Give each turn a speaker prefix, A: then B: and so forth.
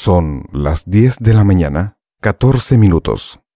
A: Son las 10 de la mañana, 14 minutos.